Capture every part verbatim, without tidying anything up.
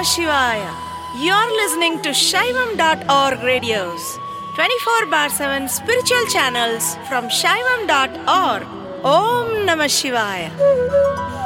Namah Shivaya. You're listening to Shaivam dot org radios, twenty-four bar seven spiritual channels from Shaivam dot org. Om Namah Shivaya.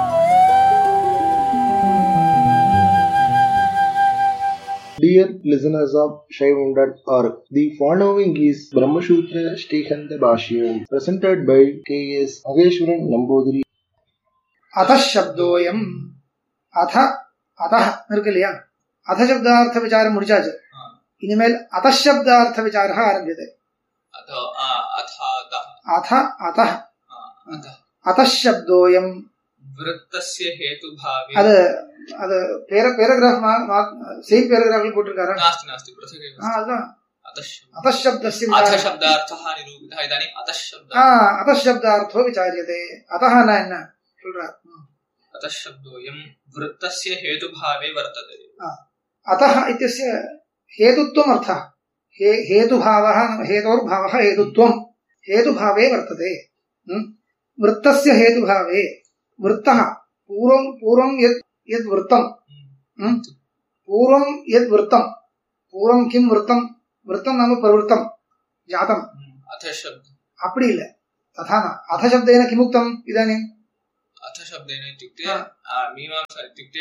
Dear listeners of Shaivam dot org, the following is Brahmasutra Shrikanta Bhashyam, presented by K S Ageshwaran Nambudiri. अथ शब्दोयम अथ अतः निर्गलिया अथ शब्दार्थ विचार मुड़िचाच इनिमेल अथ शब्दार्थ विचारः आरभ्यते अथ अथ अथ अतः अथ शब्दोयम वृत्तस्य हेतुभावे அது அது பேராகிராஃப் சேம் பேராகிராஃப்ல போட்டுருக்காரா नास्ति नास्ति पृथक् ஆ அதான் अतः अथ शब्दस्य अथ शब्दार्थः निरूपितः इदानीं अतः शब्दः ஆ अथ शब्दार्थो विचार्यते अतः न என்ன சொல்றார் अतः शब्दोऽयं वृत्तस्य हेतुभावे वर्तते अतः इत्यस्य हेतुत्वम् अर्थः हेतुभावः हेतोर्भावः हेतुत्वम् हेतुभावे वर्तते वृत्तस्य हेतुभावे वृत्तः पूर्वं पूर्वं यत् यद् वृत्तं पूर्वं यद् वृत्तं पूर्वं किं वृत्तं वृत्तं नाम प्रवृत्तं जातम् अथ शब्द अपि इल्ल तथा न अथ शब्देन किमुक्तम् इदानीम् अथ शब्देन इत्युक्ते मीमांसा इत्युक्ते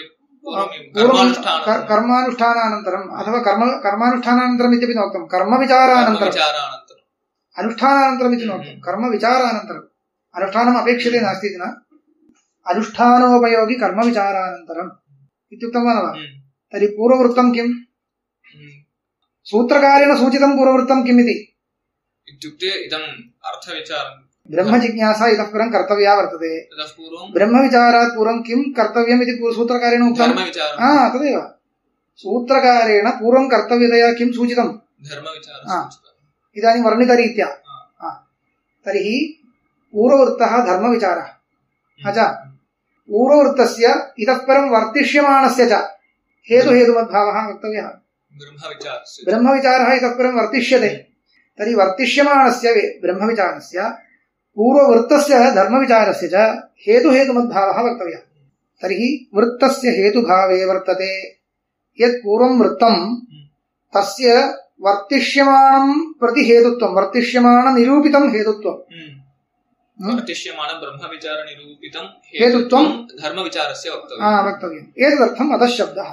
कर्मानुष्ठानानन्तरम् अथवा कर्म कर्मानुष्ठानानन्तरम् इत्यपि न उक्तं कर्मविचारानन्तरम् अनुष्ठानानन्तरम् इति न उक्तं कर्मविचारानन्तरम् अनुष्ठानम् अपेक्षते नास्ति इति न अनुष्ठानोपयोगि कर्मविचारानन्तरम् इत्युक्तं वा न वा तर्हि पूर्ववृत्तं किम् सूत्रकारेण सूचितं पूर्ववृत्तं किम् इति इत्युक्ते इदम् अर्थविचारम् ब्रह्मजिज्ञासा इतः परं कर्तव्या वर्तते ब्रह्मविचारात् पूर्वं किं कर्तव्यम् इति सूत्रकारेण उक्तं हा तदेव सूत्रकारेण पूर्वं कर्तव्यतया किं सूचितं इदानीं वर्णितरीत्या तर्हि पूर्ववृत्तः धर्मविचारः अच पूर्ववृत्तस्य इतः परं वर्तिष्यमाणस्य च हेतुहेतुमद्भावः वक्तव्यः ब्रह्मविचारः इतः परं वर्तिष्यते तर्हि वर्तिष्यमाणस्य ब्रह्मविचारस्य पूर्ववृत्तस्य धर्मविचारस्य च हेतुहेतुमद्भावः वक्तव्यः तर्हि वृत्तस्य हेतुभावे वर्तते यत् पूर्वं वृत्तं तस्य वर्तिष्यमाणं प्रति हेतुत्वं वर्तिष्यमाणनिरूपितं हेतुत्वं वर्तिष्यमाणं ब्रह्मविचारनिरूपितं हेतुत्वं धर्मविचारस्य वक्तव्यं हा वक्तव्यम् एतदर्थम् अतः शब्दः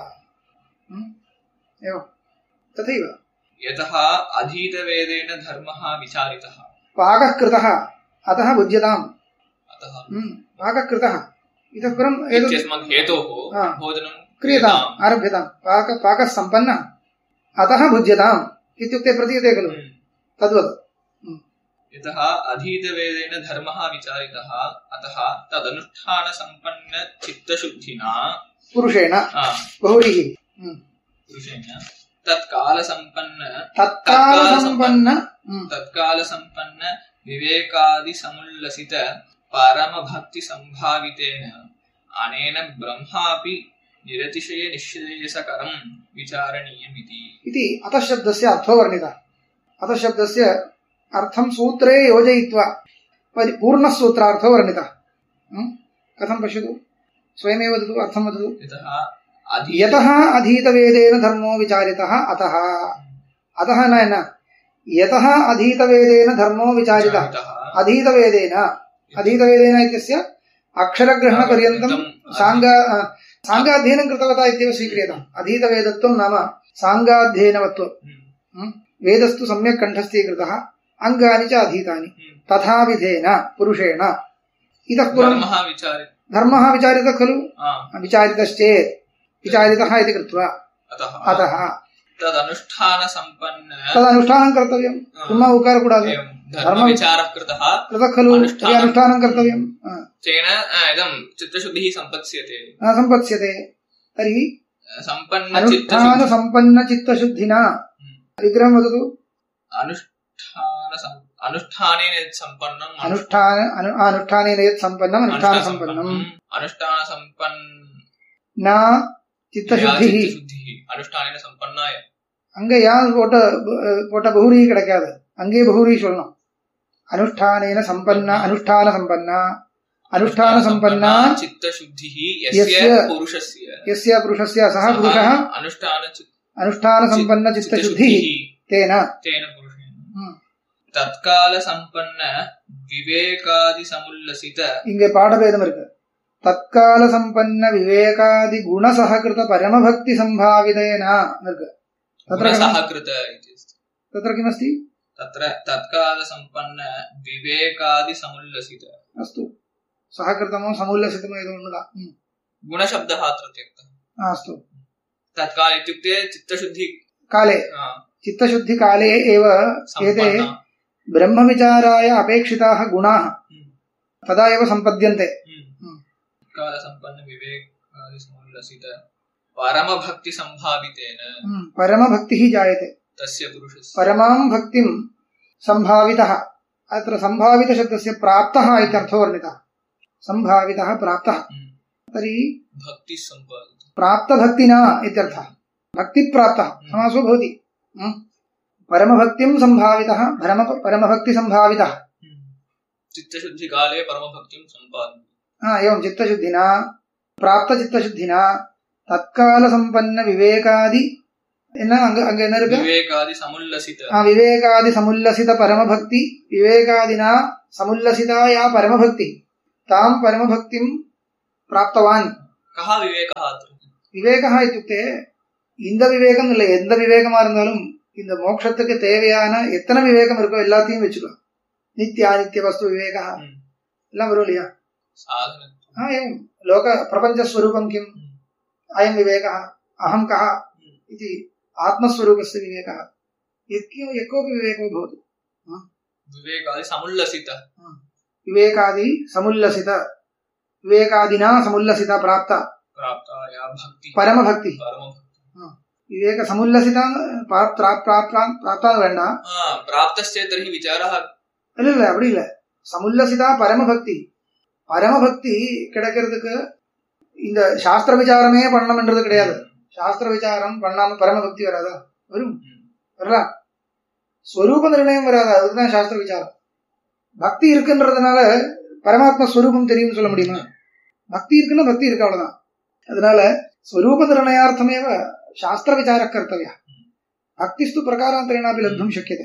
एवं तथैव यतः अधीतवेदेन धर्मः विचारितः पाकः कृतः अतः भुज्यताम् अतः पाकः कृतः इतः परं इत्यस्मात् हेतोः भोजनं क्रियताम् आरभ्यताम् पाक पाकः सम्पन्नः अतः भुज्यताम् इत्युक्ते प्रतीयते खलु तद्वत् यतः अधीतवेदेन धर्मः विचारितः अतः तदनुष्ठानसम्पन्नचित्तशुद्धिना पुरुषेण बहुव्रीहि पुरुषेण तत्कालसम्पन्न तत्कालसम्पन्न तत्कालसम्पन्न विवेकादिसमुल्लसित परमभक्तिसम्भावितेन अनेन ब्रह्मापि निरतिशय निश्रेयसकरं विचारणीयमिति इति अतः शब्दस्य अर्थो वर्णितः अतः शब्दस्य अर्थं सूत्रे योजयित्वा पूर्णः सूत्रार्थो वर्णितः कथं पश्यतु स्वयमेव वदतु अर्थं वदतु यतः अधीतवेदेन धर्मो विचारितः अतः अतः न न यतः अधीतवेदेन धर्मो विचारितः अधीतवेदेन अधीतवेदेन इत्यस्य अक्षरग्रहणपर्यन्तं साङ्ग साङ्गाध्ययनं कृतवता इत्येव स्वीक्रियताम् अधीतवेदत्वं नाम साङ्गाध्ययनवत्वं वेदस्तु सम्यक् कण्ठस्थीकृतः अङ्गानि च अधीतानि तथा विधेन पुरुषेण इतः परं धर्मः विचारितः खलु विचारितश्चेत् विचारितः इति कृत्वा अतः तदनुष्ठानसम्पन्न तदनुष्ठानं कर्तव्यं पुनः उकार कूडादु धर्मविचारः कृतः कृतः खलु तर्हि अनुष्ठानं कर्तव्यं तेन इदं चित्तशुद्धिः सम्पत्स्यते सम्पत्स्यते तर्हि अनुष्ठानसम्पन्नचित्तशुद्धिना विग्रहं वदतु अनुष्ठानेन यत् सम्पन्नम् अनुष्ठान अनुष्ठानेन यत् सम्पन्नम् अनुष्ठानसम्पन्नम् अनुष्ठानसम्पन्न चित्तशुद्धिः अनुष्ठानेन सम्पन्नाय அங்க யான் போட்ட போட்ட பகுரி கிடைக்காது அங்கே பகுரி சொல்லணும் अनुष्ठानेन सम्पन्ना अनुष्ठान सम्पन्ना अनुष्ठान संपन्ना चित्तशुद्धिः यस्य पुरुषस्य यस्य पुरुषस्य सः पुरुषः अनुष्ठान अनुष्ठान संपन्न चित्तशुद्धिः तेन तेन पुरुषेण तत्काल संपन्न विवेकादि समुल्लसित இங்கே பாடபேதம் இருக்கு. तत्काल संपन्न विवेकादि गुण सहकृत परम भक्ति संभावितेन இருக்கு. तत्र सहकृत इति तत्र किमस्ति? तत्र तत्काल संपन्न विवेकादि समुल्लसित अस्तु. सहकृतमो समुल्लसितमो इति उन्नता गुणशब्दः अत्र त्यक्तः. अस्तु. तत्काल इत्युक्ते चित्तशुद्धि काले चित्तशुद्धि काले एव एते ब्रह्मविचाराय अपेक्षिताः गुणाः तदा एव सम्पद्यन्ते. काल संपन्न विवेकादि समुल्लसित परम भक्ति संभावितेन परम भक्तिः जायते तस्य पुरुषस्य परमां भक्तिं संभावितः. अत्र संभावित शब्दस्य प्राप्तः इत्यर्थो वर्णितः. संभावितः प्राप्तः तर्हि भक्ति संपादित प्राप्त भक्तिना इत्यर्थः. भक्ति प्राप्तः समासो भवति. परमभक्तिं संभावितः परम परमभक्ति संभावितः चित्तशुद्धि काले परमभक्तिं संपादयति. हा एवं चित्तशुद्धिना प्राप्त चित्तशुद्धिना तत्काल संपन्न विवेकादि என்ன அங்க அங்க என்ன இருக்கு? விவேகாதி சமுல்லசித. ஆ விவேகாதி சமுல்லசித பரமபக்தி விவேகாதினா சமுல்லசிதா யா பரமபக்தி தாம் பரமபக்திம் பிராப்தவான். கஹ விவேகஹ அத்ர? விவேகஹ இत्युक्ते இந்த விவேகம் இல்ல, எந்த விவேகமா இருந்தாலும் இந்த மோட்சத்துக்கு தேவையான எத்தனை விவேகம் இருக்கோ எல்லாத்தையும் வச்சுக்கலாம். நித்யா நித்திய வஸ்து விவேகஹ எல்லாம் வரும் இல்லையா? சாதன ஆ एवं லோக பிரபஞ்ச ஸ்வரூபம் கிம் அயம் விவேகஹ அஹம் கஹ इति आत्मस्वरूपस्य विवेकः यत्किं यकोपि विवेको भवतु. विवेकादि समुल्लसित विवेकादि समुल्लसित विवेकादिना समुल्लसित प्राप्त प्राप्त या भक्ति परम भक्ति परम भक्ति विवेक समुल्लसित प्राप्त प्राप्त प्राप्त வேண்டா हां प्राप्तस्य तर्हि विचारः இல்ல இல்ல அப்படி இல்ல. சமுல்லசிதா பரம பக்தி பரம பக்தி கிடைக்கிறதுக்கு இந்த சாஸ்திர விசாரமே பண்ணணும்ன்றது கிடையாது. சாஸ்திர விசாரம் பண்ணாம பரம பக்தி வராதா? வரும் வரலாம். ஸ்வரூப நிர்ணயம் வராதா? அதுதான் சாஸ்திர விசாரம். பக்தி இருக்குன்றதுனால பரமாத்மா ஸ்வரூபம் தெரியும் சொல்ல முடியுமா? பக்தி இருக்குன்னா பக்தி இருக்கு அவ்வளவுதான். அதனால ஸ்வரூப நிர்ணயார்த்தமேவ சாஸ்திர விசார கர்த்தவ்யா. பக்திஸ்து பிரகாராந்தரேणापि लब्धुं शक्यते.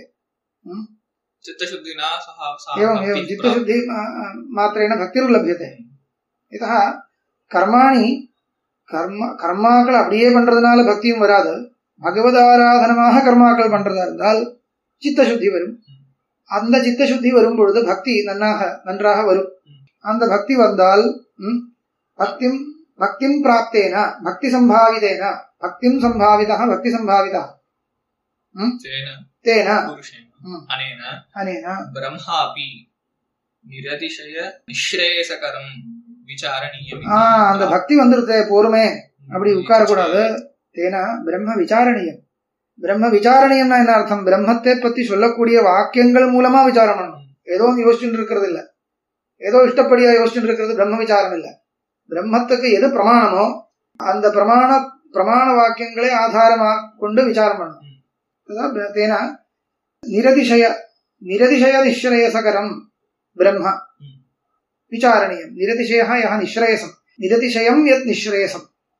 चित्तशुद्धिना सह एवं एवं चित्तशुद्धि मात्रेण भक्तिर्लभ्यते. यतः कर्माणि கர்ம கர்மாக்கள் அப்படியே பண்றதுனால பக்தியும் வராது. பகவத் ஆராதனமாக கர்மாக்கள் பண்றதா இருந்தால் சித்தசுத்தி வரும். அந்த சித்தசுத்தி வரும் பொழுது பக்தி நன்னாக நன்றாக வரும். அந்த பக்தி வந்தால் பக்திம் பக்திம் பிராப்தேன பக்தி சம்பாவிதேன பக்திம் சம்பாவிதः பக்தி சம்பாவிதः தேன அனேன அனேன பிரம்மாபி நிரதிசய நிஸ்ரேயசகரம் விசாரணீயம். அந்த பக்தி வந்துருதே போருமே அப்படி உட்கார கூடாது. தேனா பிரம்ம விசாரணீயம். பிரம்ம விசாரணீயம்னா என்ன அர்த்தம்? பிரம்மத்தை பத்தி சொல்லக்கூடிய வாக்கியங்கள் மூலமா விசாரம் பண்ணணும். ஏதோ யோசிச்சுட்டு இருக்கிறது இல்ல, ஏதோ இஷ்டப்படியா யோசிச்சுட்டு இருக்கிறது பிரம்ம விசாரம் இல்ல. பிரம்மத்துக்கு எது பிரமாணமோ அந்த பிரமாண பிரமாண வாக்கியங்களை ஆதாரமாக கொண்டு விசாரம் பண்ணணும். தேனா நிரதிசய நிரதிசய நிஸ்ரேயசகரம் பிரம்ம विचारणीयं. निरतिशयः यः निःश्रेयसं निरतिशयं यत् निःश्रेयसं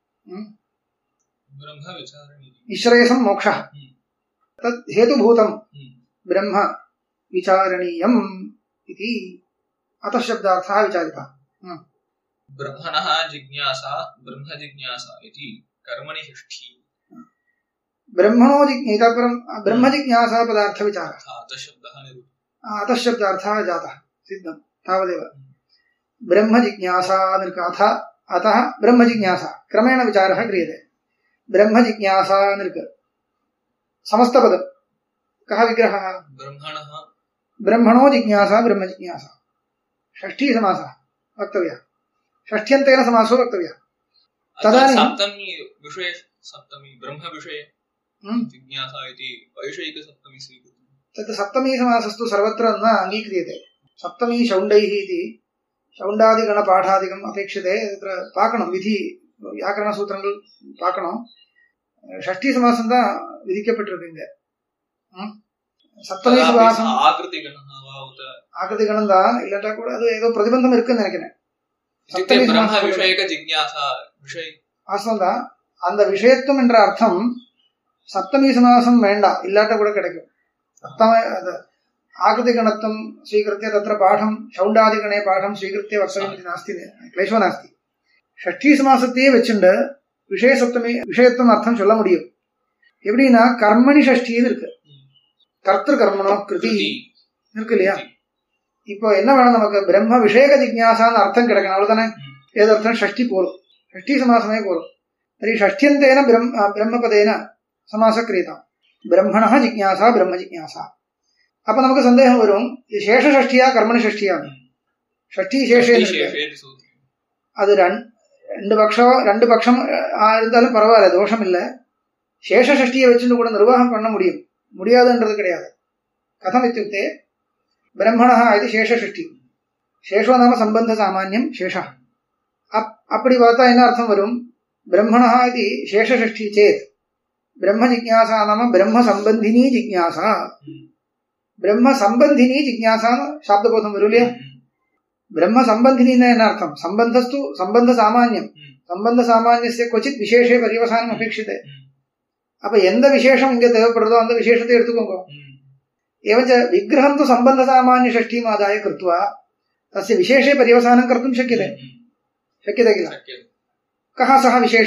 ब्रह्म विचारणीयं निःश्रेयसं मोक्षः तत् हेतुभूतं ब्रह्म विचारणीयम् इति अतः शब्दार्थः विचारितः. ब्रह्मणः जिज्ञासा ब्रह्म जिज्ञासा इति कर्मणि षष्ठी ब्रह्मणो जिज्ञासा ब्रह्म जिज्ञासा पदार्थ विचारः अतः शब्दः निरूपितः अतः शब्दार्थः जातः सिद्धं तावदेव. ब्रह्म जिज्ञासा निर्काथ अतः ब्रह्म जिज्ञासा क्रमेण विचारः क्रियते. ब्रह्म जिज्ञासा निर्क समस्तपदं कः विग्रहः? ब्रह्मणः ब्रह्मणो जिज्ञासा ब्रह्म जिज्ञासा षष्ठी समासः वक्तव्यः. षष्ठ्यन्तेन समासो वक्तव्यः. तदानीं सप्तमी विषये सप्तमी ब्रह्म विषये जिज्ञासा इति वैषयिक सप्तमी स्वीकृतं. तत् सप्तमी समासस्तु सर्वत्र न अङ्गीक्रियते. सप्तमी शौण्डैः इति शौण्डादिगण पाठादिकम् अपेक्षते. तत्र पाकणं विधि व्याकरणसूत्रங்கள் பார்க்கணும். ஷஷ்டி சமாசம் தான் விதிக்கப்பட்டிருக்கு இங்க. சப்தமி சமாசம் ஆக்ருதி கணம் ஆக்ருதி கணம் தான் இல்லட்டா கூட அது ஏதோ பிரதிபந்தம் இருக்குன்னு நினைக்கிறேன். சப்தமி பிரம்ம விஷயக ஜிக்ஞாசா விஷய வாஸ்தவம். அந்த விஷயத்துவம் என்ற அர்த்தம் சப்தமி சமாசம் வேண்டாம், இல்லாட்ட கூட கிடைக்கும். சப்தம ஆகிருதிகணத்துவம் ஸ்வீகிருத்திய தத்திர பாடம் சௌண்டாதிகணே பாடம் ஸ்வீகிருத்திய வர்த்தகம் நாஸ்தி, கிளேஷோ நாஸ்தி. ஷஷ்டி சமாசத்தையே வச்சுண்டு விஷய சப்தமி விஷயத்துவம் அர்த்தம் சொல்ல முடியும். எப்படின்னா கர்மணி ஷஷ்டின்னு இருக்கு, கர்த்திரு கர்மனோ கிருதி இருக்கு இல்லையா. இப்போ என்ன வேணும் நமக்கு, பிரம்ம விஷயக ஜிக்ஞாசான்னு அர்த்தம் கிடைக்கணும், அவ்வளவுதானே. ஏது அர்த்தம், ஷஷ்டி போரும், ஷஷ்டி சமாசமே போரும். तर्हि षष्ठ्यन्तेन ब्रह्म ब्रह्मपदेन समासक्रियताम् ब्रह्मणः जिज्ञासा ब्रह्म जिज्ञासा. அப்ப நமக்கு சந்தேகம் வரும், இது சேஷ ஷஷ்டியா கர்மணி ஷஷ்டியா. ஷஷ்டி சேஷே அது ரெண்டு பட்சம் ரெண்டு பட்சம் இருந்தாலும் பரவாயில்ல, தோஷம் இல்லை. சேஷ ஷஷ்டியை வச்சுட்டு கூட நிர்வாகம் பண்ண முடியும், முடியாதுன்றது கிடையாது. கதம் இत्युक्ते பிரம்மணः இது சேஷ ஷஷ்டி, சேஷோ நாம சம்பந்த சாமான்யம் சேஷா. அப்படி பார்த்தா என்ன அர்த்தம் வரும், ब्रह्मणः इति शेषषष्ठी चेत् ब्रह्म जिज्ञासा नाम ब्रह्म संबंधिनी जिज्ञासा. ब्रह्म संबंधिनी जिज्ञासा शाब्दबोधं वरुलिया. ब्रह्म संबंधिनी न अर्थं, संबंधस्तु संबंध सामान्यं, संबंध सामान्यस्य क्वचित् विशेषे पर्यवसानम् अपेक्षिते. அப்ப எந்த விசேஷம் இங்க தேவைப்படுறதோ அந்த விசேஷத்தை எடுத்துக்கோங்க. एवञ्च विग्रहं तु संबंध सामान्य षष्ठीम् आदाय कृत्वा तस्य विशेषे पर्यवसानं कर्तुं शक्यते, शक्यते किल. कः सः विशेषः?